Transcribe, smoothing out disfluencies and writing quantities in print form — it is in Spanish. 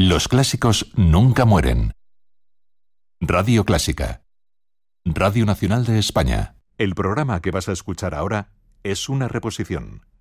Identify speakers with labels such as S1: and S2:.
S1: Los clásicos nunca mueren. Radio Clásica. Radio Nacional de España. El programa que vas a escuchar ahora es una reposición.